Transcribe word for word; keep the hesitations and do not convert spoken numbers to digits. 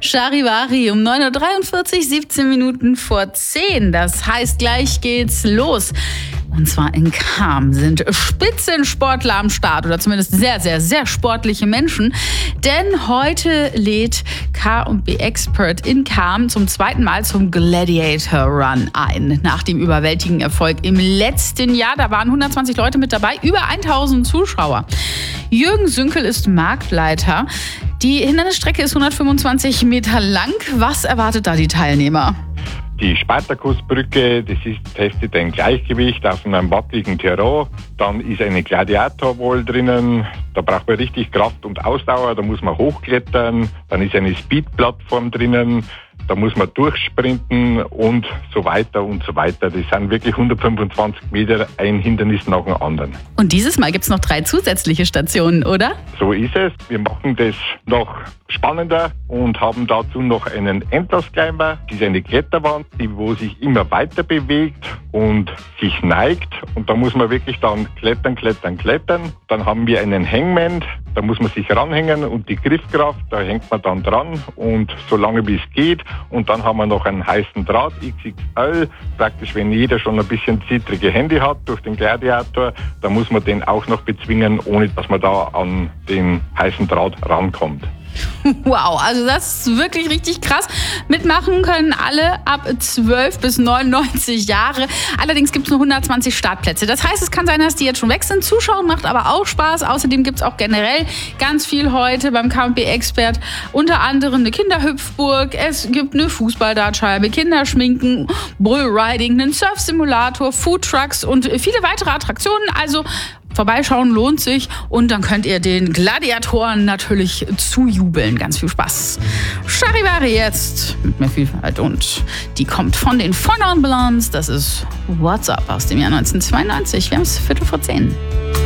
Charivari um neun Uhr dreiundvierzig, siebzehn Minuten vor zehn. Das heißt, gleich geht's los. Und zwar in Cham sind Spitzensportler am Start oder zumindest sehr, sehr, sehr sportliche Menschen. Denn heute lädt K und B Expert in Cham zum zweiten Mal zum Gladiator Run ein. Nach dem überwältigenden Erfolg im letzten Jahr, da waren hundertzwanzig Leute mit dabei, über tausend Zuschauer. Jürgen Sünkel ist Marktleiter. Die Hindernisstrecke ist hundertfünfundzwanzig Meter lang. Was erwartet da die Teilnehmer? Die Spartakusbrücke, das ist, testet ein Gleichgewicht auf einem wackeligen Terrain. Dann ist eine Gladiatorwall drinnen. Da braucht man richtig Kraft und Ausdauer. Da muss man hochklettern. Dann ist eine Speedplattform drinnen. Da muss man durchsprinten und so weiter und so weiter. Das sind wirklich hundertfünfundzwanzig Meter, ein Hindernis nach dem anderen. Und dieses Mal gibt es noch drei zusätzliche Stationen, oder? So ist es. Wir machen das noch spannender und haben dazu noch einen Endlosclimber. Das ist eine Kletterwand, die wo sich immer weiter bewegt und sich neigt. Und da muss man wirklich dann klettern, klettern, klettern. Dann haben wir einen Hangman. Da muss man sich ranhängen und die Griffkraft, da hängt man dann dran und so lange wie es geht. Und dann haben wir noch einen heißen Draht, X X L. Praktisch, wenn jeder schon ein bisschen zittrige Hände hat durch den Gladiator, dann muss man den auch noch bezwingen, ohne dass man da an den heißen Draht rankommt. Wow, also das ist wirklich richtig krass. Mitmachen können alle ab zwölf bis neunundneunzig Jahre. Allerdings gibt es nur hundertzwanzig Startplätze. Das heißt, es kann sein, dass die jetzt schon weg sind. Zuschauen macht aber auch Spaß. Außerdem gibt es auch generell ganz viel heute beim K und B Expert. Unter anderem eine Kinderhüpfburg. Es gibt eine Fußballdartscheibe, Kinderschminken, Bullriding, einen Surfsimulator, Foodtrucks und viele weitere Attraktionen. Also vorbeischauen lohnt sich und dann könnt ihr den Gladiatoren natürlich zujubeln. Ganz viel Spaß. Charivari jetzt mit mehr Vielfalt und die kommt von den Fun on Blondes. Das ist What's Up aus dem Jahr neunzehnhundertzweiundneunzig. Wir haben es Viertel vor zehn.